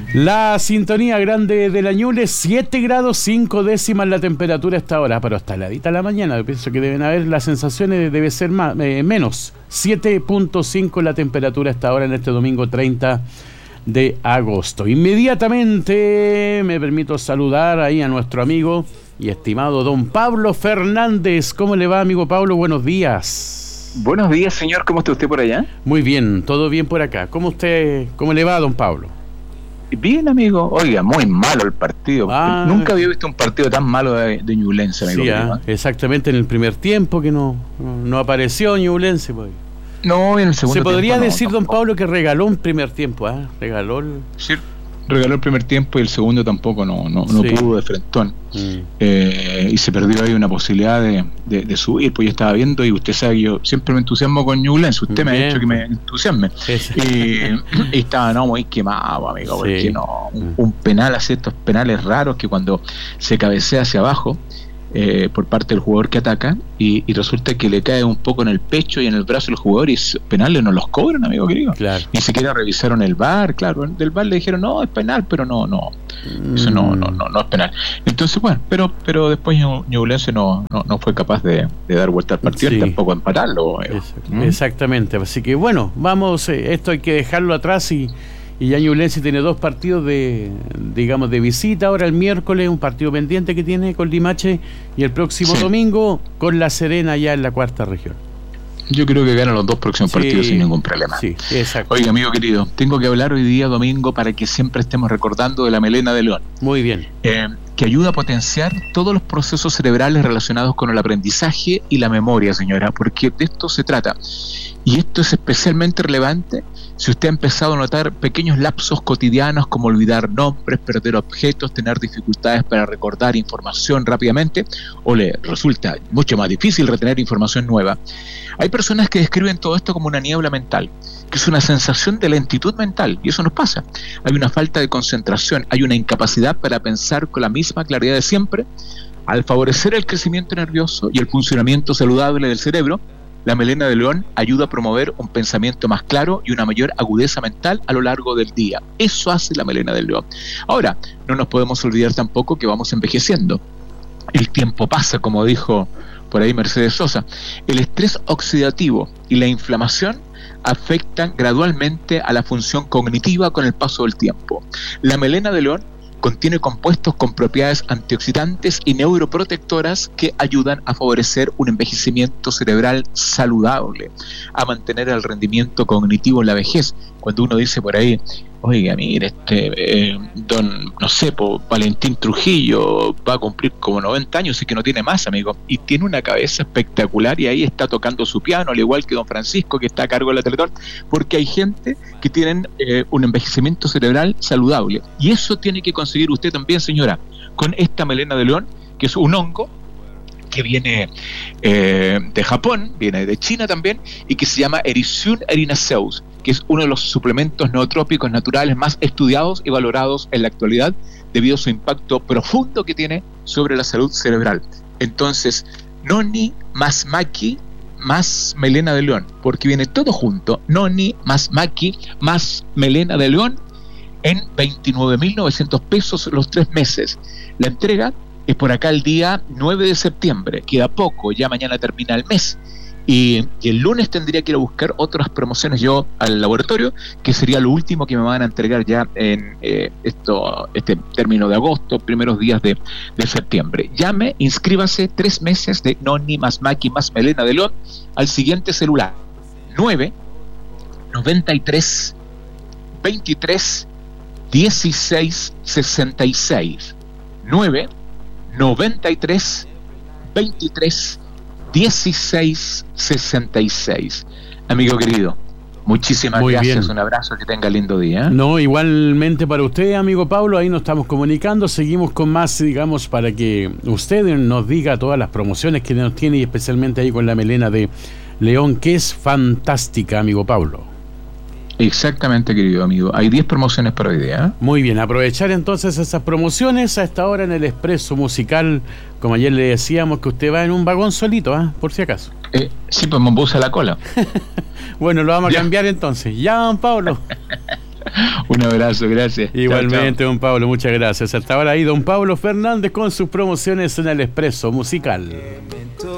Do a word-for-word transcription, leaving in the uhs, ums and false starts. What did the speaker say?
La sintonía grande de la Ñuble, siete grados cinco décimas la temperatura hasta ahora, pero hasta heladita la mañana. Yo pienso que deben haber, las sensaciones debe ser más, eh, menos. siete punto cinco la temperatura hasta ahora en este domingo treinta de agosto. Inmediatamente me permito saludar ahí a nuestro amigo y estimado don Pablo Fernández. ¿Cómo le va, amigo Pablo? Buenos días. Buenos días, señor. ¿Cómo está usted por allá? Muy bien, todo bien por acá. ¿Cómo usted, cómo le va, don Pablo? Bien, amigo. Oiga, muy malo el partido. Ah, Nunca había visto un partido tan malo de, de Ñublense, amigo. Sí, ah, exactamente, en el primer tiempo que no, no, no apareció Ñublense. Pues. No, en el segundo Se podría tiempo, decir, no, don tampoco. Pablo, que regaló un primer tiempo. ¿ah? Regaló el... Sí, regaló el primer tiempo y el segundo tampoco no, no, no Sí. pudo de frentón. Mm. Eh, y se perdió ahí una posibilidad de, de, de subir. Pues yo estaba viendo y usted sabe que yo siempre me entusiasmo con Ñublense. Usted me Bien. ha hecho que me entusiasme. Es- Y, y estaba no muy quemado, amigo, Sí. porque no, un, un penal, así estos penales raros que cuando se cabecea hacia abajo eh, por parte del jugador que ataca y, y resulta que le cae un poco en el pecho y en el brazo del jugador y esos penales no los cobran, amigo querido. Claro. Ni siquiera revisaron el V A R, claro, del V A R le dijeron no, es penal, pero no, no, eso no, no, no, no es penal. Entonces, bueno, pero pero después Ñublense no, no, no fue capaz de, de dar vuelta al partido Sí. y tampoco empatarlo. eh. Exact- ¿Mm? Exactamente, así que bueno, vamos, eh, esto hay que dejarlo atrás y, y ya Ñublense tiene dos partidos de, digamos, de visita, ahora el miércoles un partido pendiente que tiene con Limache y el próximo Sí. domingo con La Serena ya en la cuarta región. Yo creo que ganan los dos próximos Sí. partidos sin ningún problema. Sí, exacto. Oiga, amigo querido, tengo que hablar hoy día domingo para que siempre estemos recordando de la melena de león, Muy bien. eh, que ayuda a potenciar todos los procesos cerebrales relacionados con el aprendizaje y la memoria, señora, porque de esto se trata. Y esto es especialmente relevante si usted ha empezado a notar pequeños lapsos cotidianos como olvidar nombres, perder objetos, tener dificultades para recordar información rápidamente o le resulta mucho más difícil retener información nueva. Hay personas que describen todo esto como una niebla mental, que es una sensación de lentitud mental, y eso nos pasa. Hay una falta de concentración, hay una incapacidad para pensar con la misma claridad de siempre. Al favorecer el crecimiento nervioso y el funcionamiento saludable del cerebro, la melena de león ayuda a promover un pensamiento más claro y una mayor agudeza mental a lo largo del día. Eso hace la melena del león. Ahora, no nos podemos olvidar tampoco que vamos envejeciendo. El tiempo pasa, como dijo por ahí Mercedes Sosa. El estrés oxidativo y la inflamación afectan gradualmente a la función cognitiva con el paso del tiempo. La melena de león contiene compuestos con propiedades antioxidantes y neuroprotectoras que ayudan a favorecer un envejecimiento cerebral saludable, a mantener el rendimiento cognitivo en la vejez. Cuando uno dice por ahí, oiga, mire, este, eh, don, no sé, po, Valentín Trujillo va a cumplir como noventa años y que no tiene más, amigo, y tiene una cabeza espectacular y ahí está tocando su piano, al igual que don Francisco, que está a cargo de la Teletón, porque hay gente que tienen eh, un envejecimiento cerebral saludable, y eso tiene que conseguir usted también, señora, con esta melena de león, que es un hongo que viene eh, de Japón, viene de China también, y que se llama Erythrina erinaceus, que es uno de los suplementos nootrópicos naturales más estudiados y valorados en la actualidad debido a su impacto profundo que tiene sobre la salud cerebral. Entonces, noni más maqui más melena de león, porque viene todo junto, noni más maqui más melena de león en veintinueve mil novecientos pesos los tres meses. La entrega es por acá el día nueve de septiembre, queda poco, ya mañana termina el mes. Y, y el lunes tendría que ir a buscar otras promociones yo al laboratorio, que sería lo último que me van a entregar ya en eh, esto, este término de agosto, primeros días de, de septiembre. Llame, inscríbase, tres meses de noni más maqui más melena de león al siguiente celular: nueve noventa y tres veintitrés dieciséis sesenta y seis, nueve noventa y tres veintitrés dieciséis sesenta y seis. Amigo querido, muchísimas Muy gracias, bien. un abrazo, que tenga lindo día, ¿eh? No, igualmente para usted, amigo Pablo, ahí nos estamos comunicando, seguimos con más, digamos, para que usted nos diga todas las promociones que nos tiene y especialmente ahí con la melena de león, que es fantástica, amigo Pablo. Exactamente, querido amigo. Hay diez promociones para hoy día, ¿eh? Muy bien, aprovechar entonces esas promociones a esta hora en el Expreso Musical, como ayer le decíamos que usted va en un vagón solito, ¿ah? Por si acaso. Eh, sí, pues me puse a la cola. Bueno, lo vamos a Ya. cambiar entonces. Ya, don Pablo. Un abrazo, gracias. Igualmente, chao, chao. don Pablo, muchas gracias. Hasta ahora ahí don Pablo Fernández con sus promociones en el Expreso Musical.